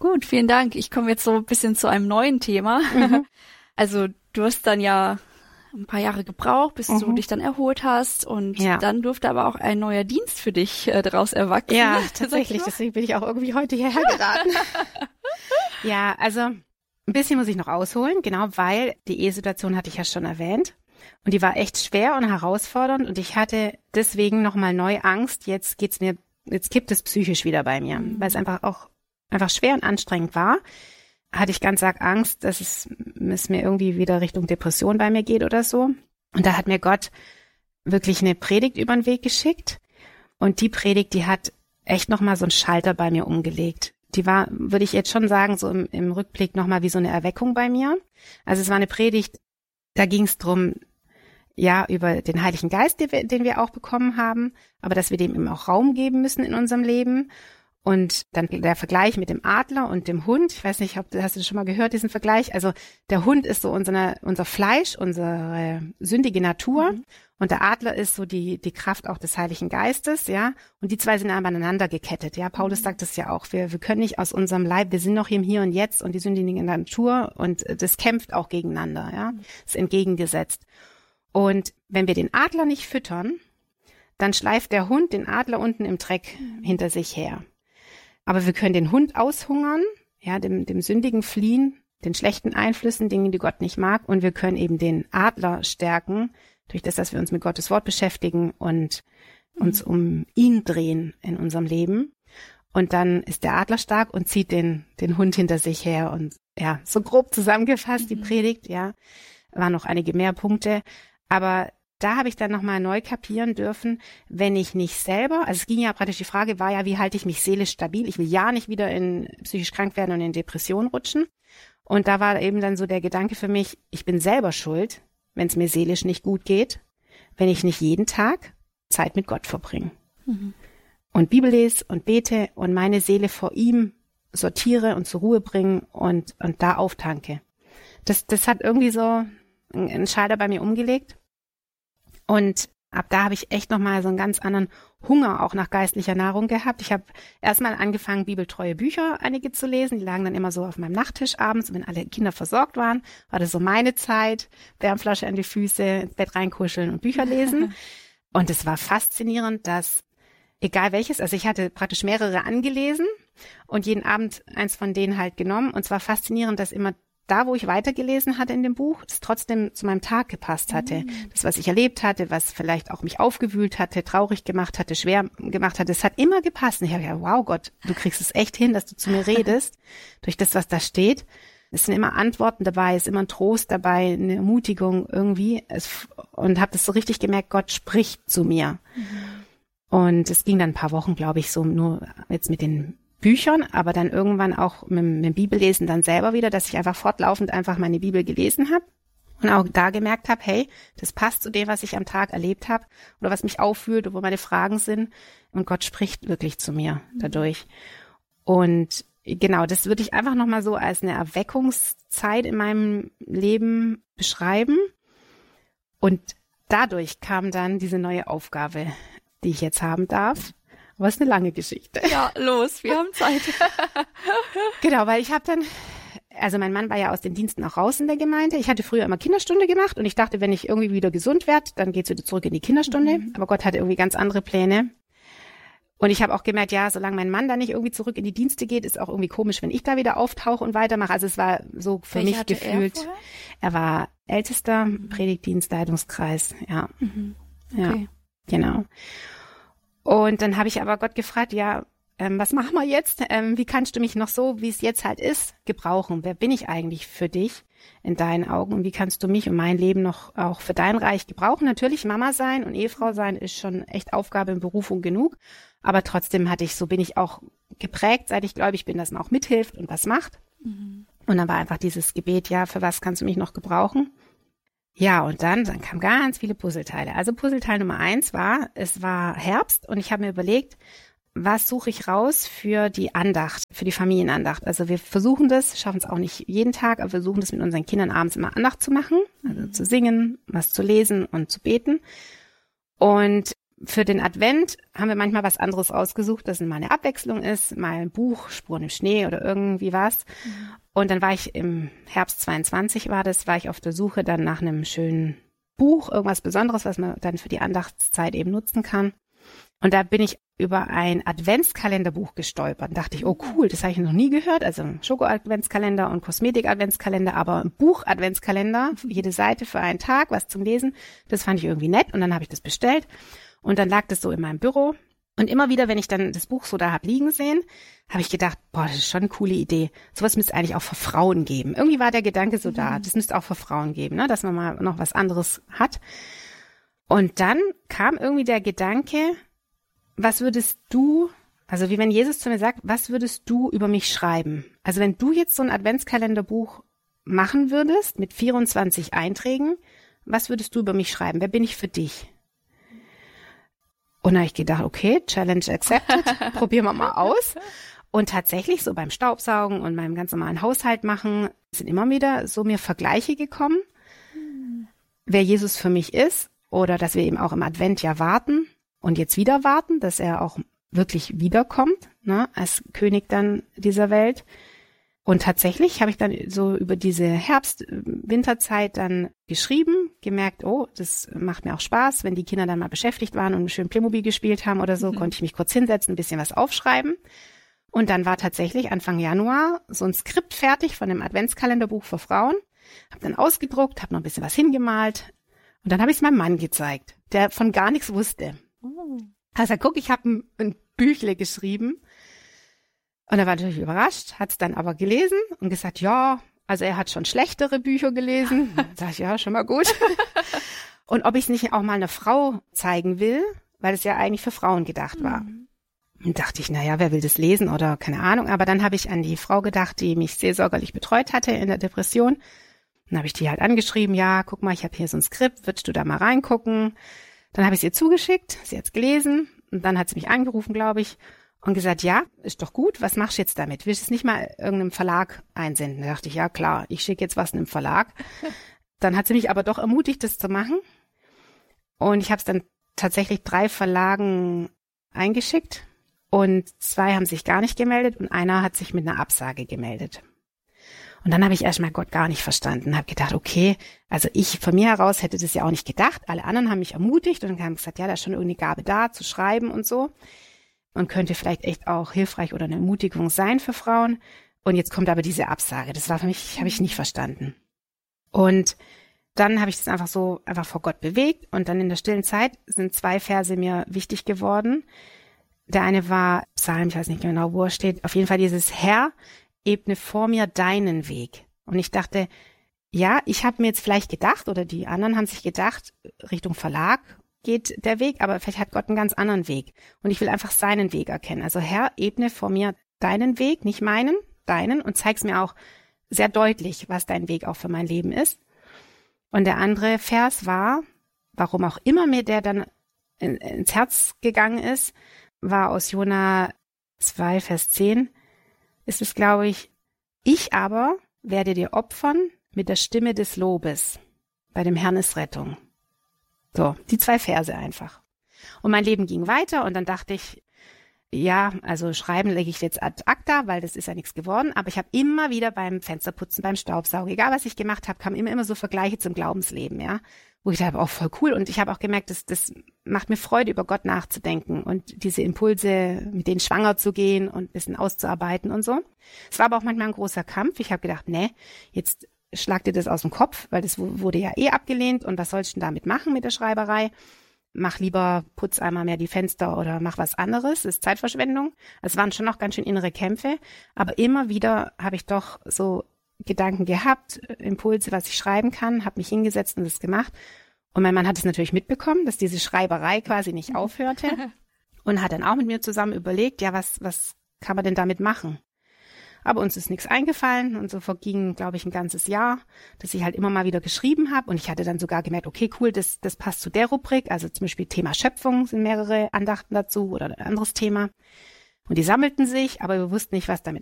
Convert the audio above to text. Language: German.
Gut, vielen Dank. Ich komme jetzt so ein bisschen zu einem neuen Thema. Also du hast dann ja ein paar Jahre gebraucht, bis du dich dann erholt hast und dann durfte aber auch ein neuer Dienst für dich daraus erwachsen. Ja, tatsächlich. Deswegen bin ich auch irgendwie heute hierher geraten. Ja, also ein bisschen muss ich noch ausholen, genau, weil die Ehesituation hatte ich ja schon erwähnt. Und die war echt schwer und herausfordernd und ich hatte deswegen nochmal neu Angst, jetzt kippt es psychisch wieder bei mir, weil es einfach schwer und anstrengend war. Hatte ich ganz arg Angst, dass es mir irgendwie wieder Richtung Depression bei mir geht oder so. Und da hat mir Gott wirklich eine Predigt über den Weg geschickt. Und die Predigt, die hat echt nochmal so einen Schalter bei mir umgelegt. Die war, würde ich jetzt schon sagen, so im Rückblick nochmal wie so eine Erweckung bei mir. Also es war eine Predigt, da ging es drum, ja, über den Heiligen Geist, den wir auch bekommen haben, aber dass wir dem eben auch Raum geben müssen in unserem Leben. Und dann der Vergleich mit dem Adler und dem Hund. Ich weiß nicht, hast du schon mal gehört, diesen Vergleich? Also der Hund ist so unser Fleisch, unsere sündige Natur. Und der Adler ist so die Kraft auch des Heiligen Geistes, ja. Und die zwei sind aber aneinander gekettet, ja. Paulus sagt es ja auch. Wir können nicht aus unserem Leib, wir sind noch im Hier und Jetzt und die sündige Natur und das kämpft auch gegeneinander, ja. Ist entgegengesetzt. Und wenn wir den Adler nicht füttern, dann schleift der Hund den Adler unten im Dreck hinter sich her. Aber wir können den Hund aushungern, ja, dem Sündigen fliehen, den schlechten Einflüssen, Dingen, die Gott nicht mag. Und wir können eben den Adler stärken, durch das, dass wir uns mit Gottes Wort beschäftigen und uns um ihn drehen in unserem Leben. Und dann ist der Adler stark und zieht den Hund hinter sich her. Und ja, so grob zusammengefasst, die Predigt, ja, waren noch einige mehr Punkte. Aber da habe ich dann nochmal neu kapieren dürfen, wenn ich nicht selber, also es ging ja praktisch, die Frage war ja, wie halte ich mich seelisch stabil? Ich will ja nicht wieder in psychisch krank werden und in Depression rutschen. Und da war eben dann so der Gedanke für mich, ich bin selber schuld, wenn es mir seelisch nicht gut geht, wenn ich nicht jeden Tag Zeit mit Gott verbringe. Und Bibel lese und bete und meine Seele vor ihm sortiere und zur Ruhe bringe und da auftanke. Das hat irgendwie so einen Schalter bei mir umgelegt. Und ab da habe ich echt nochmal so einen ganz anderen Hunger auch nach geistlicher Nahrung gehabt. Ich habe erstmal angefangen, bibeltreue Bücher einige zu lesen. Die lagen dann immer so auf meinem Nachttisch abends. Wenn alle Kinder versorgt waren, war das so meine Zeit. Wärmflasche an die Füße, ins Bett reinkuscheln und Bücher lesen. Und es war faszinierend, dass egal welches, also ich hatte praktisch mehrere angelesen und jeden Abend eins von denen halt genommen. Und es war faszinierend, dass immer da, wo ich weitergelesen hatte in dem Buch, es trotzdem zu meinem Tag gepasst hatte. Das, was ich erlebt hatte, was vielleicht auch mich aufgewühlt hatte, traurig gemacht hatte, schwer gemacht hatte, es hat immer gepasst. Und ich habe gedacht, wow Gott, du kriegst es echt hin, dass du zu mir redest, durch das, was da steht. Es sind immer Antworten dabei, es ist immer ein Trost dabei, eine Ermutigung irgendwie. Und habe das so richtig gemerkt, Gott spricht zu mir. Und es ging dann ein paar Wochen, glaube ich, so nur jetzt mit den Büchern, aber dann irgendwann auch mit dem Bibellesen dann selber wieder, dass ich einfach fortlaufend einfach meine Bibel gelesen habe und auch da gemerkt habe, hey, das passt zu dem, was ich am Tag erlebt habe oder was mich auffühlt oder wo meine Fragen sind und Gott spricht wirklich zu mir dadurch. Und genau, das würde ich einfach nochmal so als eine Erweckungszeit in meinem Leben beschreiben und dadurch kam dann diese neue Aufgabe, die ich jetzt haben darf. Aber es ist eine lange Geschichte. Ja, los, wir haben Zeit. Genau, weil ich habe dann, also mein Mann war ja aus den Diensten auch raus in der Gemeinde. Ich hatte früher immer Kinderstunde gemacht und ich dachte, wenn ich irgendwie wieder gesund werde, dann geht's wieder zurück in die Kinderstunde. Aber Gott hatte irgendwie ganz andere Pläne. Und ich habe auch gemerkt, ja, solange mein Mann da nicht irgendwie zurück in die Dienste geht, ist auch irgendwie komisch, wenn ich da wieder auftauche und weitermache. Also es war so für mich gefühlt. Er war Ältester, Predigtdienst, Leitungskreis, ja. Ja, genau. Und dann habe ich aber Gott gefragt, ja, was machen wir jetzt? Wie kannst du mich noch so, wie es jetzt halt ist, gebrauchen? Wer bin ich eigentlich für dich in deinen Augen? Und wie kannst du mich und mein Leben noch auch für dein Reich gebrauchen? Natürlich, Mama sein und Ehefrau sein ist schon echt Aufgabe und Berufung genug. Aber trotzdem bin ich auch geprägt, seit ich gläubig bin, dass man auch mithilft und was macht. Und dann war einfach dieses Gebet, ja, für was kannst du mich noch gebrauchen? Ja, und dann kamen ganz viele Puzzleteile. Also Puzzleteil Nummer 1 war, es war Herbst und ich habe mir überlegt, was suche ich raus für die Andacht, für die Familienandacht. Also wir versuchen das, schaffen es auch nicht jeden Tag, aber wir versuchen das mit unseren Kindern abends immer Andacht zu machen, also zu singen, was zu lesen und zu beten. Und für den Advent haben wir manchmal was anderes ausgesucht, das mal eine Abwechslung ist, mal ein Buch, Spuren im Schnee oder irgendwie was. Und dann war ich im Herbst 22 war ich auf der Suche dann nach einem schönen Buch, irgendwas Besonderes, was man dann für die Andachtszeit eben nutzen kann. Und da bin ich über ein Adventskalenderbuch gestolpert. Und dachte ich, oh cool, das habe ich noch nie gehört. Also Schoko-Adventskalender und Kosmetik-Adventskalender, aber ein Buch-Adventskalender, jede Seite für einen Tag, was zum Lesen. Das fand ich irgendwie nett und dann habe ich das bestellt. Und dann lag das so in meinem Büro. Und immer wieder, wenn ich dann das Buch so da habe liegen sehen, habe ich gedacht, boah, das ist schon eine coole Idee. Sowas müsste eigentlich auch für Frauen geben. Irgendwie war der Gedanke so da, das müsste auch für Frauen geben, ne? Dass man mal noch was anderes hat. Und dann kam irgendwie der Gedanke, was würdest du, also wie wenn Jesus zu mir sagt, was würdest du über mich schreiben? Also wenn du jetzt so ein Adventskalenderbuch machen würdest mit 24 Einträgen, was würdest du über mich schreiben? Wer bin ich für dich? Und da habe ich gedacht, okay, Challenge accepted, probieren wir mal aus. Und tatsächlich so beim Staubsaugen und beim ganz normalen Haushalt machen, sind immer wieder so mir Vergleiche gekommen, wer Jesus für mich ist oder dass wir eben auch im Advent ja warten und jetzt wieder warten, dass er auch wirklich wiederkommt, ne, als König dann dieser Welt. Und tatsächlich habe ich dann so über diese Herbst-Winterzeit dann geschrieben, gemerkt, oh, das macht mir auch Spaß, wenn die Kinder dann mal beschäftigt waren und schön Playmobil gespielt haben oder so, konnte ich mich kurz hinsetzen, ein bisschen was aufschreiben. Und dann war tatsächlich Anfang Januar so ein Skript fertig von dem Adventskalenderbuch für Frauen. Habe dann ausgedruckt, habe noch ein bisschen was hingemalt und dann habe ich es meinem Mann gezeigt, der von gar nichts wusste. Also guck, ich habe ein Büchle geschrieben. Und er war natürlich überrascht, hat es dann aber gelesen und gesagt, ja, also er hat schon schlechtere Bücher gelesen. Sag ich, ja, schon mal gut. Und ob ich es nicht auch mal einer Frau zeigen will, weil es ja eigentlich für Frauen gedacht war. Und dachte ich, naja, wer will das lesen oder keine Ahnung. Aber dann habe ich an die Frau gedacht, die mich seelsorgerlich betreut hatte in der Depression. Dann habe ich die halt angeschrieben, ja, guck mal, ich habe hier so ein Skript, würdest du da mal reingucken? Dann habe ich es ihr zugeschickt, sie hat es gelesen und dann hat sie mich angerufen, glaube ich, und gesagt, ja, ist doch gut, was machst du jetzt damit? Willst du es nicht mal irgendeinem Verlag einsenden? Da dachte ich, ja klar, ich schicke jetzt was einem Verlag. Dann hat sie mich aber doch ermutigt, das zu machen. Und ich habe es dann tatsächlich 3 Verlagen eingeschickt und 2 haben sich gar nicht gemeldet und einer hat sich mit einer Absage gemeldet. Und dann habe ich erstmal Gott gar nicht verstanden, habe gedacht, okay, also ich von mir heraus hätte das ja auch nicht gedacht. Alle anderen haben mich ermutigt und haben gesagt, ja, da ist schon irgendeine Gabe da, zu schreiben und so. Und könnte vielleicht echt auch hilfreich oder eine Ermutigung sein für Frauen. Und jetzt kommt aber diese Absage. Das war für mich, habe ich nicht verstanden. Und dann habe ich das einfach vor Gott bewegt. Und dann in der stillen Zeit sind 2 Verse mir wichtig geworden. Der eine war Psalm, ich weiß nicht genau, wo er steht. Auf jeden Fall dieses Herr, ebne vor mir deinen Weg. Und ich dachte, ja, ich habe mir jetzt vielleicht gedacht, oder die anderen haben sich gedacht, Richtung Verlag geht der Weg, aber vielleicht hat Gott einen ganz anderen Weg. Und ich will einfach seinen Weg erkennen. Also Herr, ebne vor mir deinen Weg, nicht meinen, deinen, und zeig's mir auch sehr deutlich, was dein Weg auch für mein Leben ist. Und der andere Vers war, warum auch immer mir der dann ins Herz gegangen ist, war aus Jona 2, Vers 10, ist es, glaube ich aber werde dir opfern mit der Stimme des Lobes. Bei dem Herrn ist Rettung. So, die 2 Verse einfach. Und mein Leben ging weiter und dann dachte ich, ja, also schreiben lege ich jetzt ad acta, weil das ist ja nichts geworden, aber ich habe immer wieder beim Fensterputzen, beim Staubsaugen, egal was ich gemacht habe, kamen immer so Vergleiche zum Glaubensleben, ja, wo ich dachte, auch voll cool und ich habe auch gemerkt, das macht mir Freude, über Gott nachzudenken und diese Impulse, mit denen schwanger zu gehen und ein bisschen auszuarbeiten und so. Es war aber auch manchmal ein großer Kampf. Ich habe gedacht, nee, jetzt schlag dir das aus dem Kopf, weil das wurde ja abgelehnt und was sollst du denn damit machen mit der Schreiberei? Mach lieber, putz einmal mehr die Fenster oder mach was anderes, das ist Zeitverschwendung. Es waren schon noch ganz schön innere Kämpfe, aber immer wieder habe ich doch so Gedanken gehabt, Impulse, was ich schreiben kann, habe mich hingesetzt und das gemacht. Und mein Mann hat es natürlich mitbekommen, dass diese Schreiberei quasi nicht aufhörte und hat dann auch mit mir zusammen überlegt, ja, was kann man denn damit machen? Aber uns ist nichts eingefallen und so verging, glaube ich, ein ganzes Jahr, dass ich halt immer mal wieder geschrieben habe und ich hatte dann sogar gemerkt, okay, cool, das passt zu der Rubrik, also zum Beispiel Thema Schöpfung sind mehrere Andachten dazu oder ein anderes Thema und die sammelten sich, aber wir wussten nicht, was damit